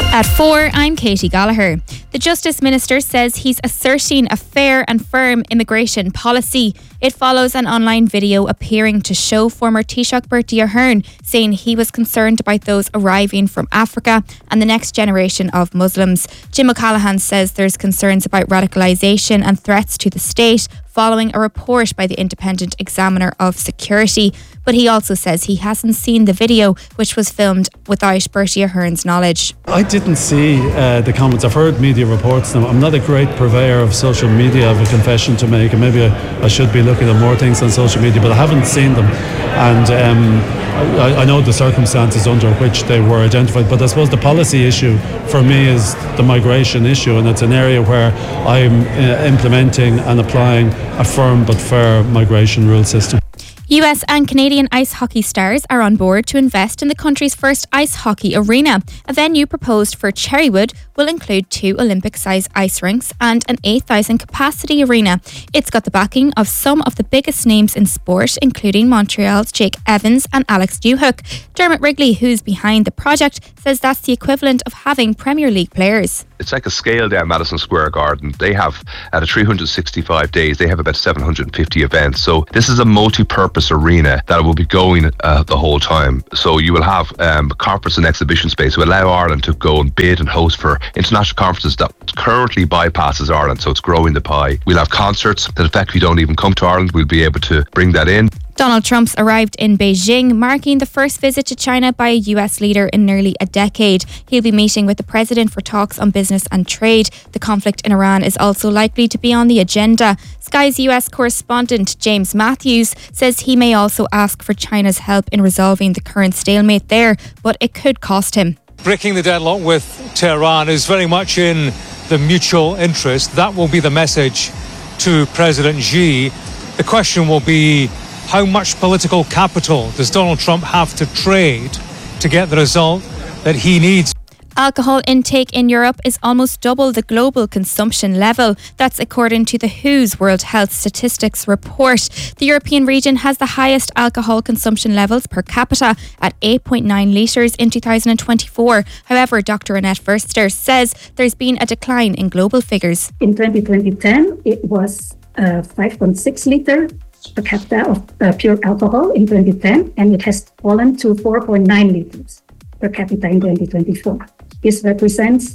At 4, I'm Katie Gallagher. The Justice Minister says he's asserting a fair and firm immigration policy. It follows an online video appearing to show former Taoiseach Bertie Ahern saying he was concerned about those arriving from Africa and the next generation of Muslims. Jim O'Callaghan says there's concerns about radicalisation and threats to the state following a report by the Independent Examiner of Security. But he also says he hasn't seen the video, which was filmed without Bertie Ahern's knowledge. I didn't see the comments. I've heard media reports now. I'm not a great purveyor of social media. I have a confession to make, and maybe I should be looking at more things on social media, but I haven't seen them. And I know the circumstances under which they were identified, but I suppose the policy issue for me is the migration issue, and it's an area where I'm implementing and applying a firm but fair migration rule system. US and Canadian ice hockey stars are on board to invest in the country's first ice hockey arena. A venue proposed for Cherrywood will include 2 Olympic-sized ice rinks and an 8,000 capacity arena. It's got the backing of some of the biggest names in sport, including Montreal's Jake Evans and Alex Newhook. Dermot Wrigley, who's behind the project, says that's the equivalent of having Premier League players. It's like a scale down Madison Square Garden. They have, at 365 days, they have about 750 events. So this is a multi-purpose arena that will be going the whole time. So you will have conference and exhibition space to allow Ireland to go and bid and host for international conferences that currently bypasses Ireland. So it's growing the pie. We'll have concerts that effectively don't even come to Ireland. We'll be able to bring that in. Donald Trump's arrived in Beijing, marking the first visit to China by a US leader in nearly a decade. He'll be meeting with the president for talks on business and trade. The conflict in Iran is also likely to be on the agenda. Sky's US correspondent James Matthews says he may also ask for China's help in resolving the current stalemate there, but it could cost him. Breaking the deadlock with Tehran is very much in the mutual interest. That will be the message to President Xi. The question will be, how much political capital does Donald Trump have to trade to get the result that he needs? Alcohol intake in Europe is almost double the global consumption level. That's according to the WHO's World Health Statistics report. The European region has the highest alcohol consumption levels per capita at 8.9 litres in 2024. However, Dr. Annette Verster says there's been a decline in global figures. In 2010, it was 5.6 litres per capita of pure alcohol in 2010, and it has fallen to 4.9 litres per capita in 2024. This represents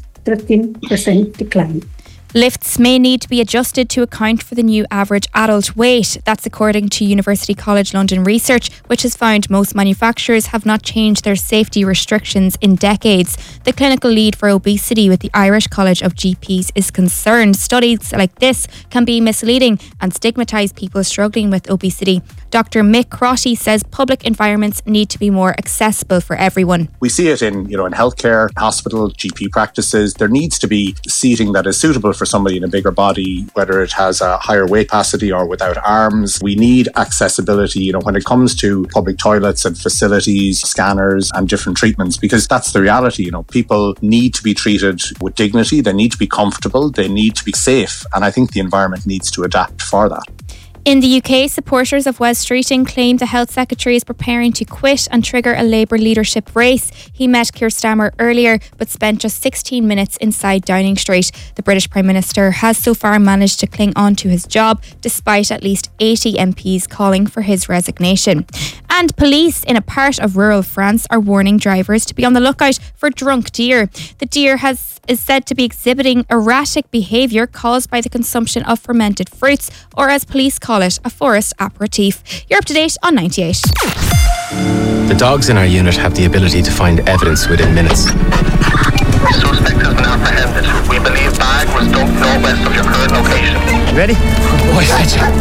13% decline. Lifts may need to be adjusted to account for the new average adult weight. That's according to University College London research, which has found most manufacturers have not changed their safety restrictions in decades. The clinical lead for obesity with the Irish College of GPs is concerned studies like this can be misleading and stigmatise people struggling with obesity. Dr. Mick Crotty says public environments need to be more accessible for everyone. We see it in healthcare, hospital, GP practices. There needs to be seating that is suitable for somebody in a bigger body, whether it has a higher weight capacity or without arms. We need accessibility, when it comes to public toilets and facilities, scanners and different treatments, because that's the reality. People need to be treated with dignity. They need to be comfortable. They need to be safe. And I think the environment needs to adapt for that. In the UK, supporters of Wes Streeting claim the Health Secretary is preparing to quit and trigger a Labour leadership race. He met Keir Starmer earlier but spent just 16 minutes inside Downing Street. The British Prime Minister has so far managed to cling on to his job despite at least 80 MPs calling for his resignation. And police in a part of rural France are warning drivers to be on the lookout for drunk deer. The deer is said to be exhibiting erratic behaviour caused by the consumption of fermented fruits, or as police call it, a forest aperitif. You're up to date on 98. The dogs in our unit have the ability to find evidence within minutes. The suspect has been apprehended. We believe bag was dumped northwest of your current location. You ready? Good boy, fetch it.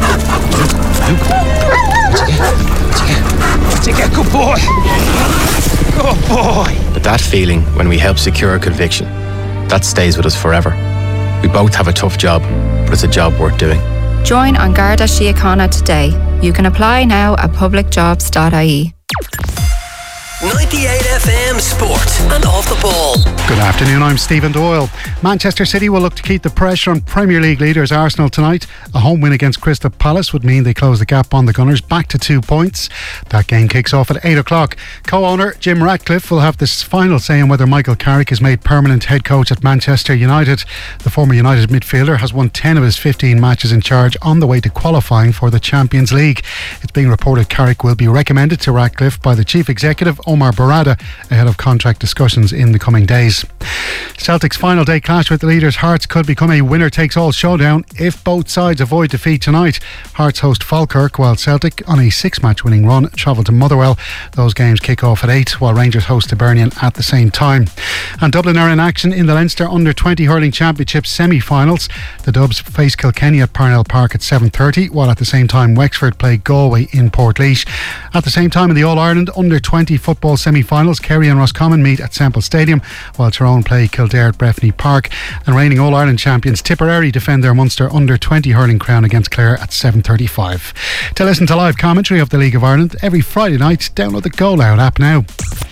Good boy. Good boy. But that feeling when we help secure a conviction, that stays with us forever. We both have a tough job, but it's a job worth doing. Join An Garda Síochána today. You can apply now at publicjobs.ie. 98 FM Sport and Off the Ball. Good afternoon, I'm Stephen Doyle. Manchester City will look to keep the pressure on Premier League leaders Arsenal tonight. A home win against Crystal Palace would mean they close the gap on the Gunners back to 2 points. That game kicks off at 8 o'clock. Co-owner Jim Ratcliffe will have this final say on whether Michael Carrick is made permanent head coach at Manchester United. The former United midfielder has won 10 of his 15 matches in charge on the way to qualifying for the Champions League. It's being reported Carrick will be recommended to Ratcliffe by the chief executive Omar Barada ahead of contract discussions in the coming days. Celtic's final day clash with the leaders Hearts could become a winner-takes-all showdown if both sides avoid defeat tonight. Hearts host Falkirk while Celtic, on a 6-match winning run, travel to Motherwell. Those games kick off at 8 while Rangers host Hibernian at the same time. And Dublin are in action in the Leinster Under-20 Hurling Championship semi-finals. The Dubs face Kilkenny at Parnell Park at 7:30 while at the same time Wexford play Galway in Portlaoise. At the same time in the All-Ireland Under-20 football semi-finals, Kerry and Roscommon meet at Semple Stadium while Tyrone play Kildare at Breffni Park, and reigning All-Ireland champions Tipperary defend their Munster Under-20 hurling crown against Clare at 7:35. To listen to live commentary of the League of Ireland every Friday night, download the Go Loud app now.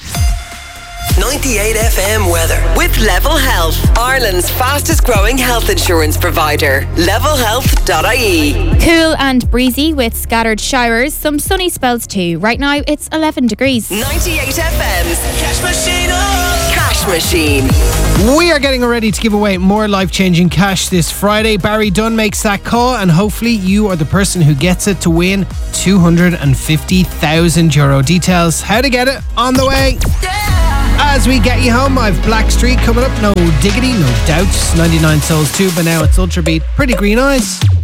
98 FM weather with Level Health, Ireland's fastest growing health insurance provider. levelhealth.ie. Cool and breezy with scattered showers, some sunny spells too. Right now it's 11 degrees. 98 FM's Cash Machine. Cash Machine. We are getting ready to give away more life-changing cash this Friday. Barry Dunn makes that call and hopefully you are the person who gets it to win €250,000. Details how to get it on the way. As we get you home, I've Blackstreet coming up. No Diggity, no Doubts. 99 Souls 2, but now it's Ultra Beat. Pretty Green Eyes.